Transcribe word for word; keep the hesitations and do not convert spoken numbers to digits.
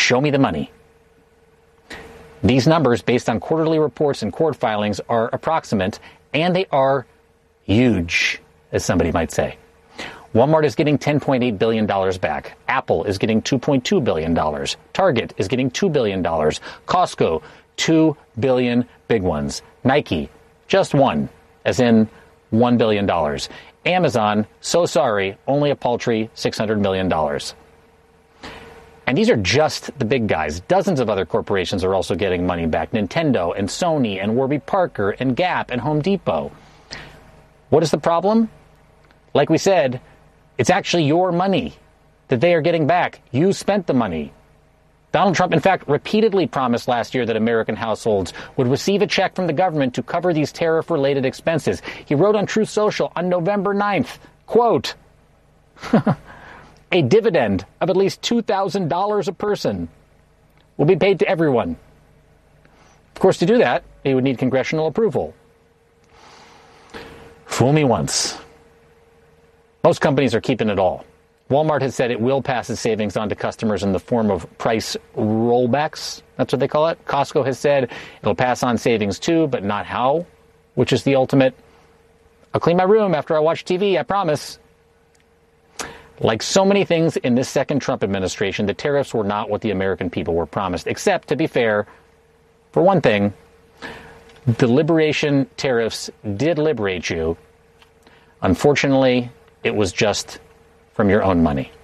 Show me the money. These numbers, based on quarterly reports and court filings, are approximate, and they are huge, as somebody might say. Walmart is getting ten point eight billion dollars back. Apple is getting two point two billion dollars. Target is getting two billion dollars. Costco, two billion dollars, big ones. Nike, just one, as in one billion dollars. Amazon, so sorry, only a paltry six hundred million dollars. And these are just the big guys. Dozens of other corporations are also getting money back. Nintendo and Sony and Warby Parker and Gap and Home Depot. What is the problem? Like we said, it's actually your money that they are getting back. You spent the money. Donald Trump, in fact, repeatedly promised last year that American households would receive a check from the government to cover these tariff-related expenses. He wrote on Truth Social on November ninth, quote, a dividend of at least two thousand dollars a person will be paid to everyone. Of course, to do that, he would need congressional approval. Fool me once. Most companies are keeping it all. Walmart has said it will pass its savings on to customers in the form of price rollbacks. That's what they call it. Costco has said it'll pass on savings too, but not how, which is the ultimate. I'll clean my room after I watch T V, I promise. Like so many things in this second Trump administration, the tariffs were not what the American people were promised, except, to be fair, for one thing, the liberation tariffs did liberate you. Unfortunately, it was just from your own money.